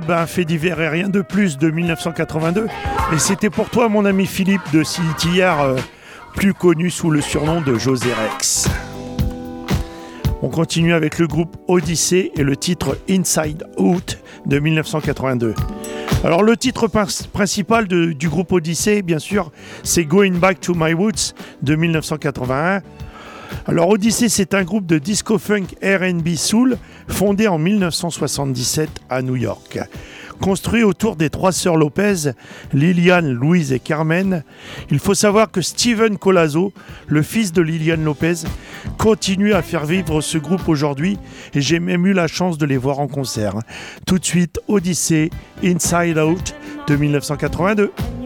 Un fait divers et rien de plus de 1982. Et c'était pour toi, mon ami Philippe de CITR, plus connu sous le surnom de José Rex. On continue avec le groupe Odyssey et le titre Inside Out de 1982. Alors le titre principal du groupe Odyssey, bien sûr, c'est Going Back to My Roots de 1981. Alors Odyssey, c'est un groupe de disco funk R&B soul fondé en 1977 à New York. Construit autour des trois sœurs Lopez, Liliane, Louise et Carmen, il faut savoir que Steven Colazo, le fils de Liliane Lopez, continue à faire vivre ce groupe aujourd'hui et j'ai même eu la chance de les voir en concert. Tout de suite, Odyssey, Inside Out de 1982.